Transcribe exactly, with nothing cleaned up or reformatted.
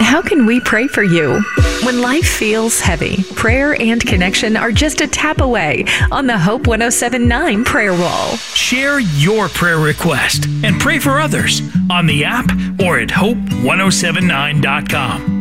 How can we pray for you? When life feels heavy, prayer and connection are just a tap away on the Hope one oh seven point nine prayer wall. Share your prayer request and pray for others on the app or at hope one oh seven nine dot com.